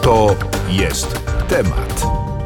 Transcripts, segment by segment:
To jest temat.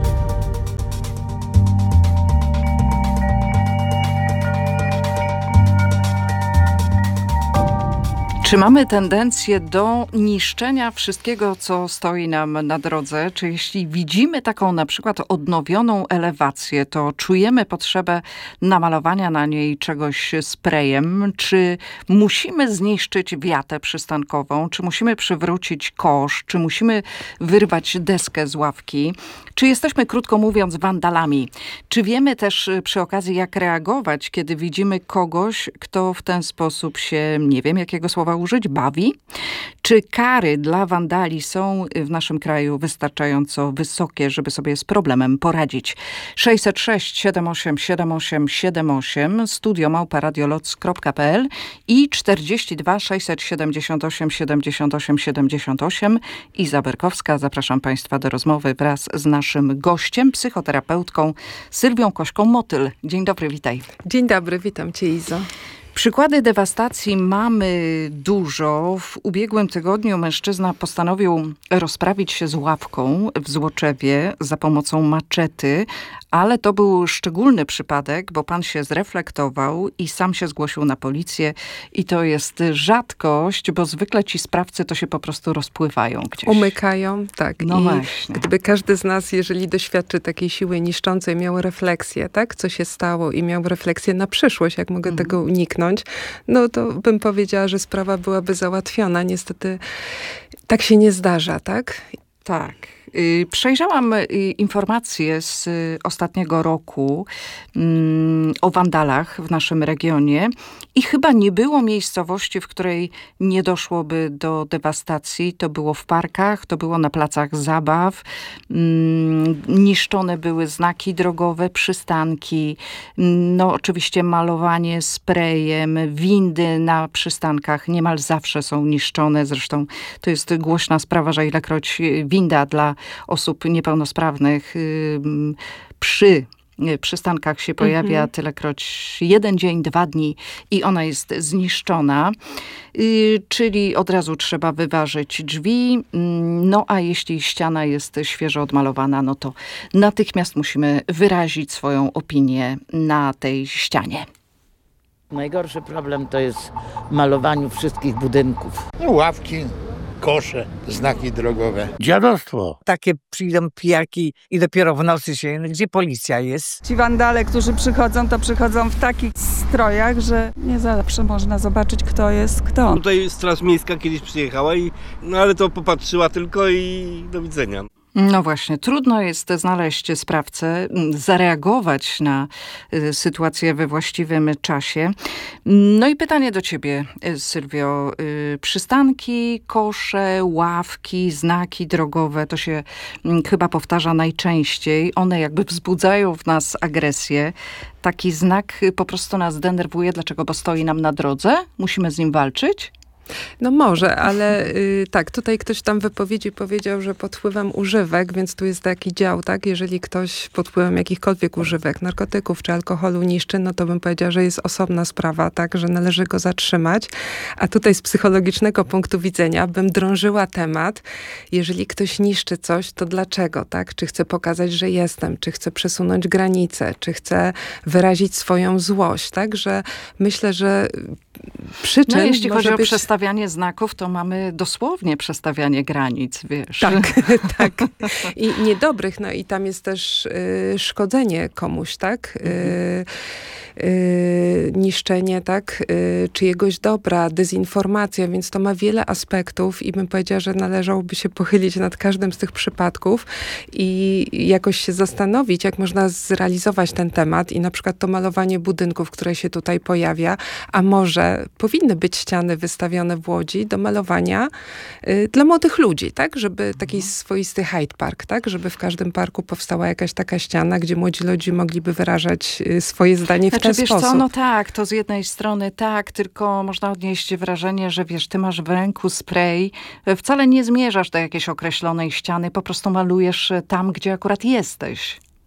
Czy mamy tendencję do niszczenia wszystkiego, co stoi nam na drodze? Czy jeśli widzimy taką na przykład odnowioną elewację, to czujemy potrzebę namalowania na niej czegoś sprayem? Czy musimy zniszczyć wiatę przystankową? Czy musimy przywrócić kosz? Czy musimy wyrwać deskę z ławki? Czy jesteśmy, krótko mówiąc, wandalami? Czy wiemy też przy okazji, jak reagować, kiedy widzimy kogoś, kto w ten sposób się, nie wiem jakiego słowa użyć, bawi? Czy kary dla wandali są w naszym kraju wystarczająco wysokie, żeby sobie z problemem poradzić? 606 78 78 78 studio@radioloc.pl i 42 678 78 78. Iza Berkowska. Zapraszam Państwa do rozmowy wraz z naszym gościem, psychoterapeutką Sylwią Kośką-Motyl. Dzień dobry, witaj. Dzień dobry, witam Cię, Izo. Przykłady dewastacji mamy dużo. W ubiegłym tygodniu mężczyzna postanowił rozprawić się z ławką w Złoczewie za pomocą maczety, ale to był szczególny przypadek, bo pan się zreflektował i sam się zgłosił na policję i to jest rzadkość, bo zwykle ci sprawcy to się po prostu rozpływają gdzieś. Umykają, tak. No I właśnie. gdyby każdy z nas, jeżeli doświadczy takiej siły niszczącej, miał refleksję, tak, co się stało i miał refleksję na przyszłość, jak mogę tego uniknąć, no to bym powiedziała, że sprawa byłaby załatwiona. Niestety tak się nie zdarza, tak? Tak. Przejrzałam informacje z ostatniego roku o wandalach w naszym regionie i chyba nie było miejscowości, w której nie doszłoby do dewastacji. To było w parkach, to było na placach zabaw. Niszczone były znaki drogowe, przystanki, no oczywiście malowanie sprayem, windy na przystankach niemal zawsze są niszczone. Zresztą to jest głośna sprawa, że ilekroć winda dla osób niepełnosprawnych przy przystankach się pojawia, tylekroć 1 dzień, 2 dni i ona jest zniszczona. Czyli od razu trzeba wyważyć drzwi. No a jeśli ściana jest świeżo odmalowana, no to natychmiast musimy wyrazić swoją opinię na tej ścianie. Najgorszy problem to jest w malowaniu wszystkich budynków. Ławki, kosze, znaki drogowe. Dziadostwo. Takie przyjdą pijarki i dopiero w nocy się, gdzie policja jest? Ci wandale, którzy przychodzą, to przychodzą w takich strojach, że nie zawsze można zobaczyć, kto jest kto. Tutaj Straż Miejska kiedyś przyjechała, ale to popatrzyła tylko i do widzenia. No właśnie, trudno jest znaleźć sprawcę, zareagować na sytuację we właściwym czasie. No i pytanie do ciebie, Sylwio. Przystanki, kosze, ławki, znaki drogowe, to się chyba powtarza najczęściej. One jakby wzbudzają w nas agresję. Taki znak po prostu nas denerwuje. Dlaczego? Bo stoi nam na drodze? Musimy z nim walczyć? No może, ale tak, tutaj ktoś tam w wypowiedzi powiedział, że pod wpływem używek, więc tu jest taki dział, tak? Jeżeli ktoś pod wpływem jakichkolwiek używek, narkotyków czy alkoholu niszczy, no to bym powiedziała, że jest osobna sprawa, tak? Że należy go zatrzymać. A tutaj z psychologicznego punktu widzenia bym drążyła temat. Jeżeli ktoś niszczy coś, to dlaczego, tak? Czy chce pokazać, że jestem? Czy chce przesunąć granice? Czy chce wyrazić swoją złość, tak? Że myślę, że przyczyn no, jeśli chodzi o być... przestawianie znaków, to mamy dosłownie przestawianie granic, wiesz. Tak, tak. I niedobrych, no i tam jest też szkodzenie komuś, tak? Niszczenie, tak, czyjegoś dobra, dezinformacja, więc to ma wiele aspektów i bym powiedziała, że należałoby się pochylić nad każdym z tych przypadków i jakoś się zastanowić, jak można zrealizować ten temat i na przykład to malowanie budynków, które się tutaj pojawia, a może powinny być ściany wystawione w Łodzi do malowania dla młodych ludzi, tak, żeby taki swoisty Hyde Park, tak, żeby w każdym parku powstała jakaś taka ściana, gdzie młodzi ludzie mogliby wyrażać swoje zdanie w ten wiesz sposób. Co, no tak, to z jednej strony tak, tylko można odnieść wrażenie, że wiesz, ty masz w ręku spray, wcale nie zmierzasz do jakiejś określonej ściany, po prostu malujesz tam, gdzie akurat jesteś.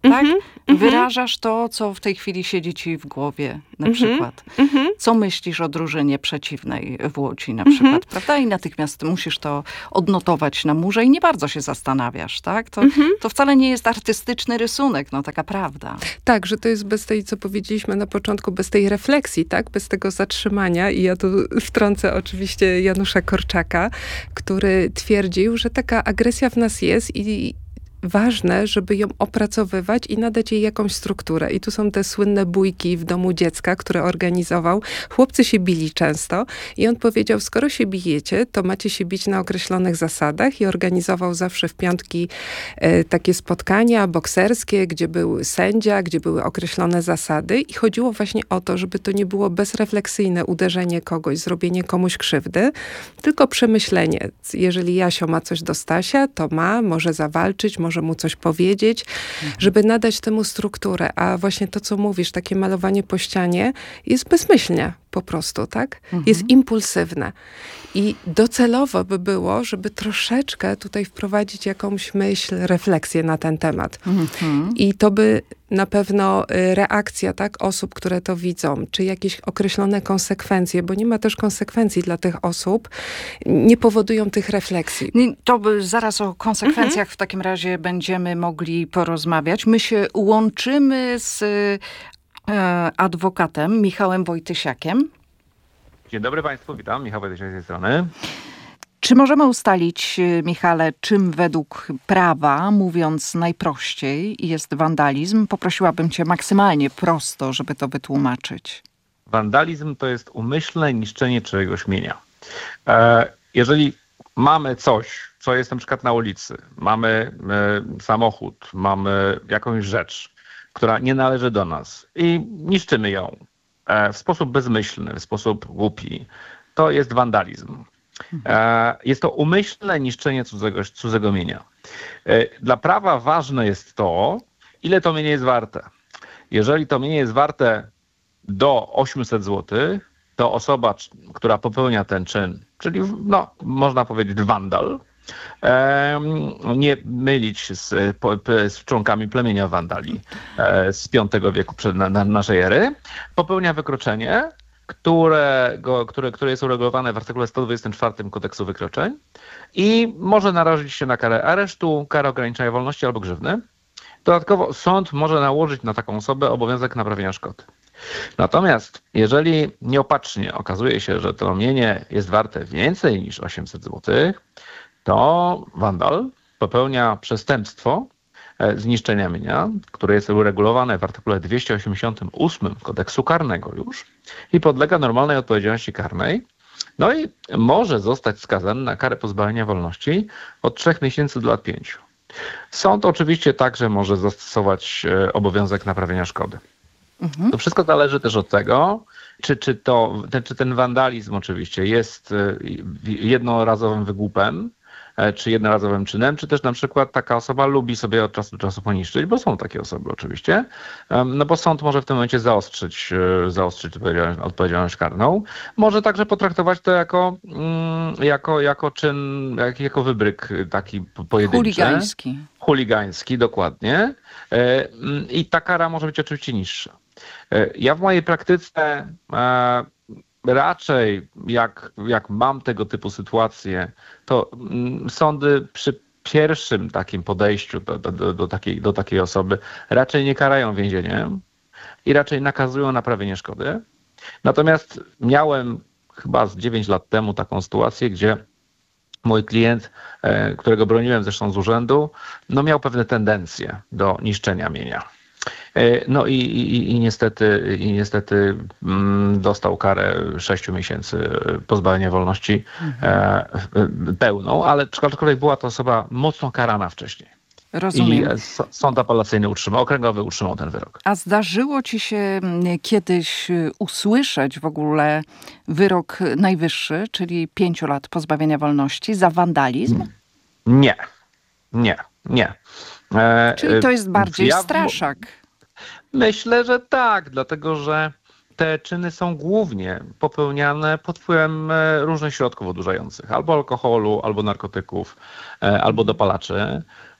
tak? Wyrażasz to, co w tej chwili siedzi ci w głowie, na przykład. Co myślisz o drużynie przeciwnej w Łodzi, na przykład, prawda? I natychmiast musisz to odnotować na murze i nie bardzo się zastanawiasz, tak? To wcale nie jest artystyczny rysunek, no taka prawda. Tak, że to jest bez tej, co powiedzieliśmy na początku, bez tej refleksji, tak? Bez tego zatrzymania. I ja tu wtrącę oczywiście Janusza Korczaka, który twierdził, że taka agresja w nas jest i ważne, żeby ją opracowywać i nadać jej jakąś strukturę. I tu są te słynne bójki w domu dziecka, które organizował. Chłopcy się bili często i on powiedział, skoro się bijecie, to macie się bić na określonych zasadach i organizował zawsze w piątki takie spotkania bokserskie, gdzie był sędzia, gdzie były określone zasady i chodziło właśnie o to, żeby to nie było bezrefleksyjne uderzenie kogoś, zrobienie komuś krzywdy, tylko przemyślenie. Jeżeli Jasio ma coś do Stasia, to może zawalczyć, może mu coś powiedzieć, żeby nadać temu strukturę. A właśnie to, co mówisz, takie malowanie po ścianie jest bezmyślnie po prostu, tak? Jest impulsywne. I docelowo by było, żeby troszeczkę tutaj wprowadzić jakąś myśl, refleksję na ten temat. I to by na pewno reakcja, tak, osób, które to widzą, czy jakieś określone konsekwencje, bo nie ma też konsekwencji dla tych osób, nie powodują tych refleksji. To zaraz o konsekwencjach w takim razie będziemy mogli porozmawiać. My się łączymy z adwokatem Michałem Wojtysiakiem. Dzień dobry Państwu, witam. Michał Wojtysiak z tej strony. Czy możemy ustalić, Michale, czym według prawa, mówiąc najprościej, jest wandalizm? Poprosiłabym cię maksymalnie prosto, żeby to wytłumaczyć. Wandalizm to jest umyślne niszczenie czyjegoś mienia. Jeżeli mamy coś, co jest na przykład na ulicy, mamy samochód, mamy jakąś rzecz, która nie należy do nas i niszczymy ją w sposób bezmyślny, w sposób głupi, to jest wandalizm. Jest to umyślne niszczenie cudzego mienia. Dla prawa ważne jest to, ile to mienie jest warte. Jeżeli to mienie jest warte do 800 zł, to osoba, która popełnia ten czyn, czyli można powiedzieć wandal, nie mylić z członkami plemienia wandali z V wieku przed naszej ery, popełnia wykroczenie, które jest uregulowane w artykule 124 Kodeksu Wykroczeń i może narazić się na karę aresztu, karę ograniczenia wolności albo grzywny. Dodatkowo sąd może nałożyć na taką osobę obowiązek naprawienia szkody. Natomiast jeżeli nieopatrznie okazuje się, że to mienie jest warte więcej niż 800 zł, to wandal popełnia przestępstwo zniszczenia mienia, które jest uregulowane w artykule 288 Kodeksu Karnego już i podlega normalnej odpowiedzialności karnej. No i może zostać skazany na karę pozbawienia wolności od 3 miesięcy do lat 5. Sąd oczywiście także może zastosować obowiązek naprawienia szkody. To wszystko zależy też od tego, czy ten wandalizm oczywiście jest jednorazowym wygłupem, czy jednorazowym czynem, czy też na przykład taka osoba lubi sobie od czasu do czasu poniszczyć, bo są takie osoby oczywiście, no bo sąd może w tym momencie zaostrzyć odpowiedzialność karną. Może także potraktować to jako czyn, jako wybryk taki pojedynczy. Chuligański, dokładnie. I ta kara może być oczywiście niższa. Ja w mojej praktyce raczej jak mam tego typu sytuacje, to sądy przy pierwszym takim podejściu do takiej osoby raczej nie karają więzieniem i raczej nakazują naprawienie szkody. Natomiast miałem chyba z 9 lat temu taką sytuację, gdzie mój klient, którego broniłem zresztą z urzędu, miał pewne tendencje do niszczenia mienia. No i niestety dostał karę 6 miesięcy pozbawienia wolności pełną, ale aczkolwiek była to osoba mocno karana wcześniej. Rozumiem. I sąd apelacyjny okręgowy utrzymał ten wyrok. A zdarzyło ci się kiedyś usłyszeć w ogóle wyrok najwyższy, czyli 5 lat pozbawienia wolności za wandalizm? Nie. Czyli to jest bardziej straszak. Myślę, że tak, dlatego że te czyny są głównie popełniane pod wpływem różnych środków odurzających, albo alkoholu, albo narkotyków, albo dopalaczy.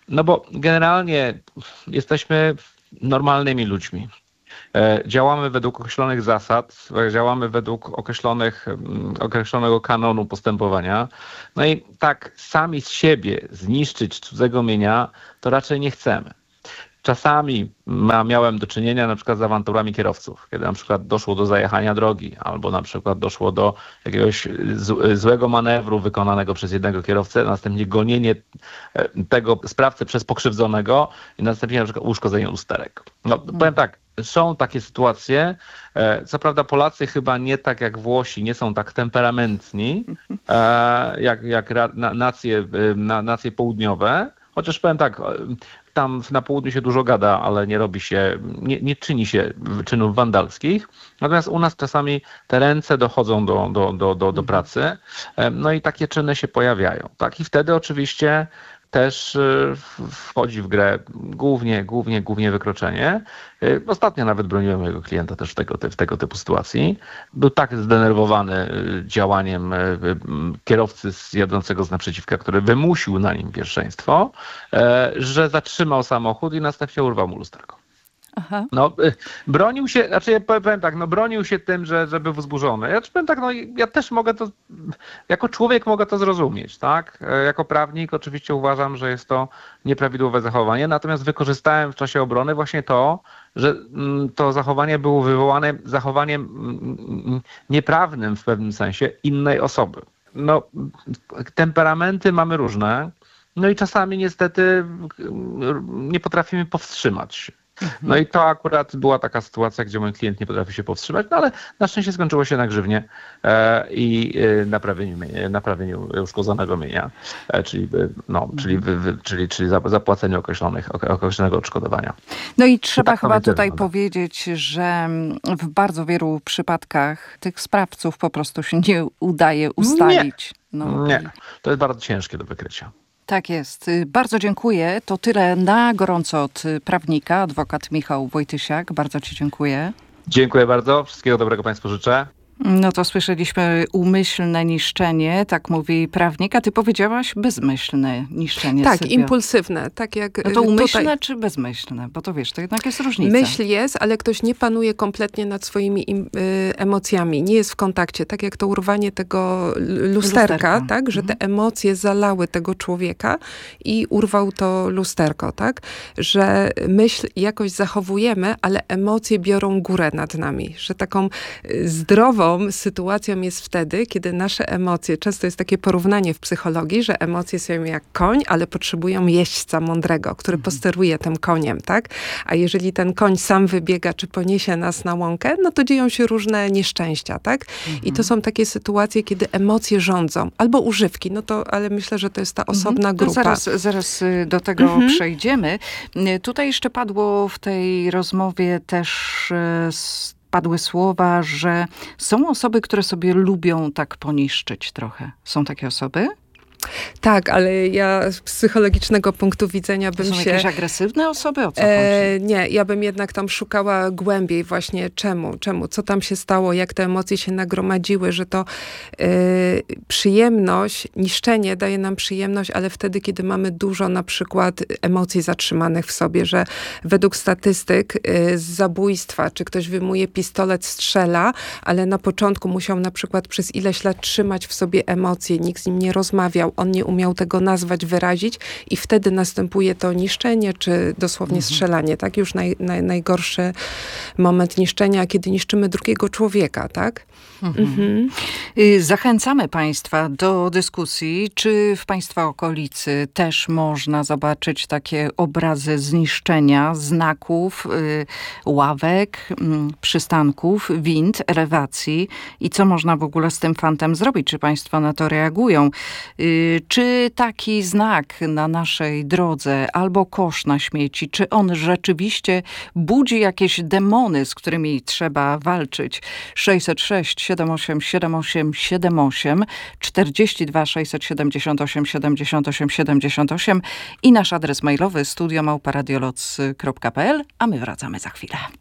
No bo generalnie jesteśmy normalnymi ludźmi. Działamy według określonych zasad, działamy według określonego kanonu postępowania. No i tak sami z siebie zniszczyć cudzego mienia to raczej nie chcemy. Czasami miałem do czynienia na przykład z awanturami kierowców, kiedy na przykład doszło do zajechania drogi, albo na przykład doszło do jakiegoś złego manewru wykonanego przez jednego kierowcę, następnie gonienie tego sprawcy przez pokrzywdzonego i następnie na przykład uszkodzenie lusterek. No, powiem tak, są takie sytuacje. Co prawda Polacy chyba nie tak jak Włosi, nie są tak temperamentni jak nacje południowe. Chociaż powiem tak, tam na południu się dużo gada, ale nie robi się, nie czyni się czynów wandalskich. Natomiast u nas czasami te ręce dochodzą do pracy. No i takie czyny się pojawiają. Tak? I wtedy oczywiście też wchodzi w grę głównie wykroczenie. Ostatnio nawet broniłem mojego klienta też w tego typu sytuacji. Był tak zdenerwowany działaniem kierowcy jadącego z naprzeciwka, który wymusił na nim pierwszeństwo, że zatrzymał samochód i następnie urwał mu lusterko. Aha. No, bronił się, znaczy ja powiem tak, no bronił się tym, że był wzburzony. Ja powiem tak, no ja też mogę to, jako człowiek mogę to zrozumieć, tak? Jako prawnik oczywiście uważam, że jest to nieprawidłowe zachowanie, natomiast wykorzystałem w czasie obrony właśnie to, że to zachowanie było wywołane zachowaniem nieprawnym w pewnym sensie innej osoby. No, temperamenty mamy różne, no i czasami niestety nie potrafimy powstrzymać się. No i to akurat była taka sytuacja, gdzie mój klient nie potrafi się powstrzymać, no ale na szczęście skończyło się na grzywnie i naprawieniu uszkodzonego mienia, czyli zapłaceniu określonego odszkodowania. No i trzeba chyba tutaj powiedzieć, że w bardzo wielu przypadkach tych sprawców po prostu się nie udaje ustalić. Nie, to jest bardzo ciężkie do wykrycia. Tak jest. Bardzo dziękuję. To tyle na gorąco od prawnika, adwokat Michał Wojtysiak. Bardzo ci dziękuję. Dziękuję bardzo. Wszystkiego dobrego Państwu życzę. No to słyszeliśmy umyślne niszczenie, tak mówi prawnik, a ty powiedziałaś bezmyślne niszczenie. Tak, Sylwio. Impulsywne. Tak jak no to umyślne tutaj. czy bezmyślne? Bo to wiesz, to jednak jest różnica. Myśl jest, ale ktoś nie panuje kompletnie nad swoimi emocjami. Nie jest w kontakcie. Tak jak to urwanie tego lusterka. Tak? Że te emocje zalały tego człowieka i urwał to lusterko. Tak? Że myśl jakoś zachowujemy, ale emocje biorą górę nad nami. Że taką zdrową sytuacją jest wtedy, kiedy nasze emocje, często jest takie porównanie w psychologii, że emocje są jak koń, ale potrzebują jeźdźca mądrego, który posteruje tym koniem, tak? A jeżeli ten koń sam wybiega, czy poniesie nas na łąkę, no to dzieją się różne nieszczęścia, tak? I to są takie sytuacje, kiedy emocje rządzą. Albo używki, no to, ale myślę, że to jest ta osobna grupa. Zaraz do tego przejdziemy. Tutaj jeszcze padło w tej rozmowie też padły słowa, że są osoby, które sobie lubią tak poniszczyć trochę. Są takie osoby? Tak, ale ja z psychologicznego punktu widzenia bym to są się... jakieś agresywne osoby? O co chodzi? Nie, ja bym jednak tam szukała głębiej właśnie czemu, co tam się stało, jak te emocje się nagromadziły, że to przyjemność, niszczenie daje nam przyjemność, ale wtedy, kiedy mamy dużo na przykład emocji zatrzymanych w sobie, że według statystyk z zabójstwa, czy ktoś wyjmuje pistolet, strzela, ale na początku musiał na przykład przez ileś lat trzymać w sobie emocje, nikt z nim nie rozmawiał, on nie umiał tego nazwać, wyrazić i wtedy następuje to niszczenie, czy dosłownie strzelanie, tak? Już najgorszy moment niszczenia, kiedy niszczymy drugiego człowieka, tak? Zachęcamy Państwa do dyskusji, czy w Państwa okolicy też można zobaczyć takie obrazy zniszczenia znaków, ławek, przystanków, wind, elewacji i co można w ogóle z tym fantem zrobić? Czy Państwo na to reagują? Czy taki znak na naszej drodze albo kosz na śmieci, czy on rzeczywiście budzi jakieś demony, z którymi trzeba walczyć? 606 78 78 78 42 678 78 78 i nasz adres mailowy studio@radioloc.pl, a my wracamy za chwilę.